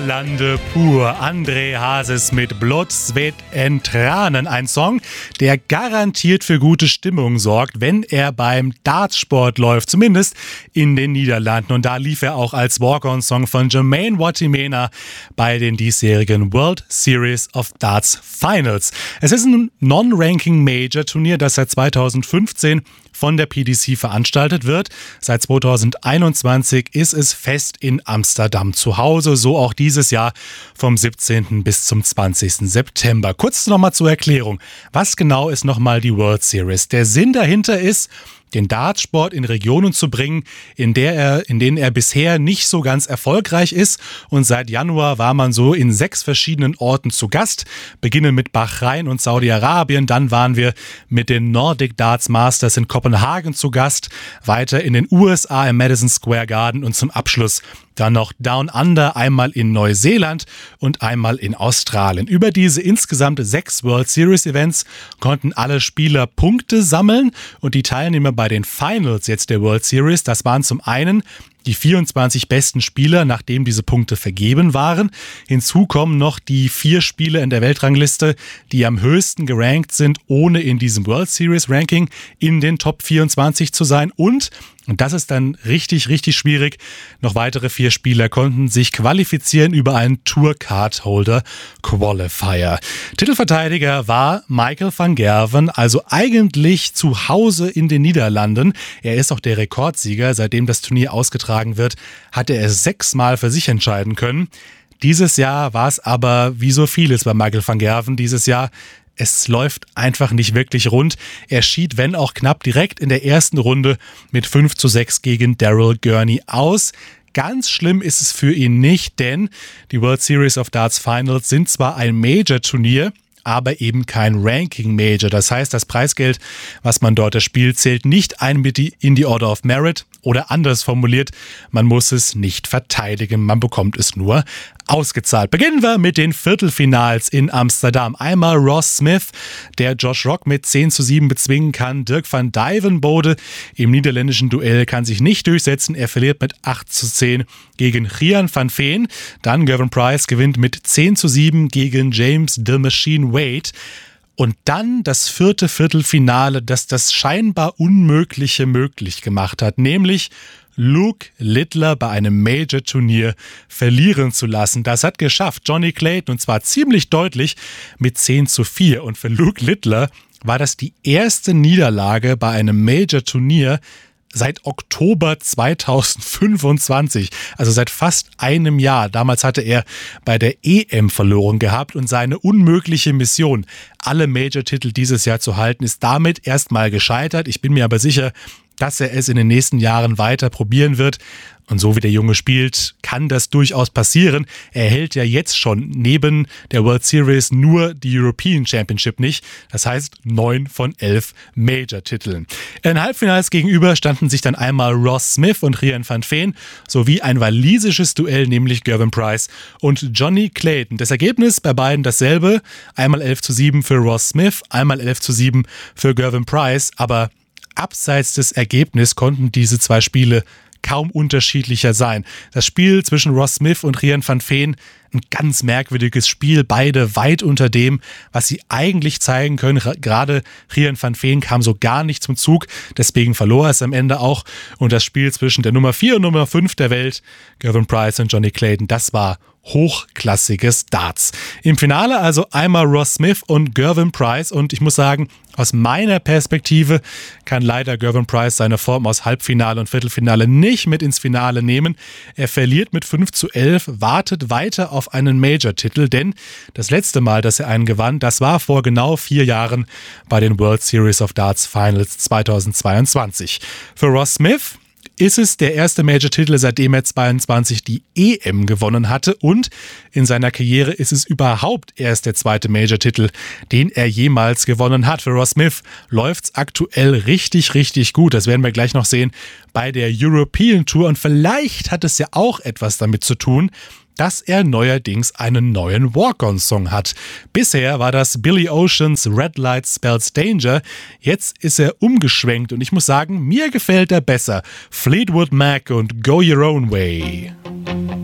Lande pur, André Hases mit Blut, Sweat and Tranen. Ein Song, der garantiert für gute Stimmung sorgt, wenn er beim Dartsport läuft, zumindest in den Niederlanden. Und da lief er auch als Walk-on-Song von Jermaine Watimena bei den diesjährigen World Series of Darts Finals. Es ist ein Non-Ranking-Major-Turnier, das seit 2015 von der PDC veranstaltet wird. Seit 2021 ist es fest in Amsterdam zu Hause, so auch dieses Jahr vom 17. bis zum 20. September. Kurz nochmal zur Erklärung. Was genau ist nochmal die World Series? Der Sinn dahinter ist, den Dartsport in Regionen zu bringen, in denen er bisher nicht so ganz erfolgreich ist. Und seit Januar war man so in 6 verschiedenen Orten zu Gast, beginnen mit Bahrain und Saudi-Arabien. Dann waren wir mit den Nordic Darts Masters in Kopenhagen zu Gast, weiter in den USA im Madison Square Garden und zum Abschluss dann noch Down Under, einmal in Neuseeland und einmal in Australien. Über diese insgesamt 6 World Series Events konnten alle Spieler Punkte sammeln und die Teilnehmer bei den Finals jetzt der World Series, das waren zum einen die 24 besten Spieler, nachdem diese Punkte vergeben waren. Hinzu kommen noch die 4 Spieler in der Weltrangliste, die am höchsten gerankt sind, ohne in diesem World Series Ranking in den Top 24 zu sein. Und das ist dann richtig, richtig schwierig, noch weitere 4 Spieler konnten sich qualifizieren über einen Tour Card Holder Qualifier. Titelverteidiger war Michael van Gerwen, also eigentlich zu Hause in den Niederlanden. Er ist auch der Rekordsieger, seitdem das Turnier ausgetragen wird, hat er es 6 Mal für sich entscheiden können. Dieses Jahr war es aber, wie so vieles bei Michael van Gerwen dieses Jahr, es läuft einfach nicht wirklich rund. Er schied, wenn auch knapp, direkt in der ersten Runde mit 5:6 gegen Daryl Gurney aus. Ganz schlimm ist es für ihn nicht, denn die World Series of Darts Finals sind zwar ein Major-Turnier, aber eben kein Ranking-Major. Das heißt, das Preisgeld, was man dort erspielt, zählt nicht ein mit in die Order of Merit oder anders formuliert, man muss es nicht verteidigen, man bekommt es nur ausgezahlt. Beginnen wir mit den Viertelfinals in Amsterdam. Einmal Ross Smith, der Josh Rock mit 10:7 bezwingen kann. Dirk van Dijvenbode im niederländischen Duell kann sich nicht durchsetzen. Er verliert mit 8:10 gegen Gian van Veen. Dann Gervin Price gewinnt mit 10:7 gegen James the Machine Wade. Und dann das 4. Viertelfinale, das das scheinbar Unmögliche möglich gemacht hat, nämlich Luke Littler bei einem Major-Turnier verlieren zu lassen. Das hat geschafft Johnny Clayton, und zwar ziemlich deutlich mit 10:4. Und für Luke Littler war das die erste Niederlage bei einem Major-Turnier seit Oktober 2025, also seit fast einem Jahr. Damals hatte er bei der EM verloren gehabt und seine unmögliche Mission, alle Major-Titel dieses Jahr zu halten, ist damit erstmal gescheitert. Ich bin mir aber sicher, dass er es in den nächsten Jahren weiter probieren wird. Und so wie der Junge spielt, kann das durchaus passieren. Er hält ja jetzt schon neben der World Series nur die European Championship nicht. Das heißt 9 von 11 Major-Titeln. In Halbfinals gegenüber standen sich dann einmal Ross Smith und Gian van Veen sowie ein walisisches Duell, nämlich Gervin Price und Johnny Clayton. Das Ergebnis bei beiden dasselbe. Einmal 11:7 für Ross Smith, einmal 11:7 für Gervin Price. Aber abseits des Ergebnisses konnten diese 2 Spiele kaum unterschiedlicher sein. Das Spiel zwischen Ross Smith und Gian van Veen, ein ganz merkwürdiges Spiel, beide weit unter dem, was sie eigentlich zeigen können. Gerade Gian van Veen kam so gar nicht zum Zug, deswegen verlor er es am Ende auch. Und das Spiel zwischen der Nummer 4 und Nummer 5 der Welt, Gervin Price und Johnny Clayton, das war hochklassiges Darts. Im Finale also einmal Ross Smith und Gervin Price, und ich muss sagen, aus meiner Perspektive kann leider Gervin Price seine Form aus Halbfinale und Viertelfinale nicht mit ins Finale nehmen. Er verliert mit 5:11, wartet weiter auf einen Major-Titel, denn das letzte Mal, dass er einen gewann, das war vor genau 4 Jahren bei den World Series of Darts Finals 2022. Für Ross Smith ist es der erste Major-Titel, seitdem er 22 die EM gewonnen hatte, und in seiner Karriere ist es überhaupt erst der 2. Major-Titel, den er jemals gewonnen hat. Für Ross Smith läuft's aktuell richtig, richtig gut. Das werden wir gleich noch sehen bei der European Tour, und vielleicht hat es ja auch etwas damit zu tun, dass er neuerdings einen neuen Walk-on-Song hat. Bisher war das Billy Oceans Red Light Spells Danger. Jetzt ist er umgeschwenkt und ich muss sagen, mir gefällt er besser. Fleetwood Mac und Go Your Own Way.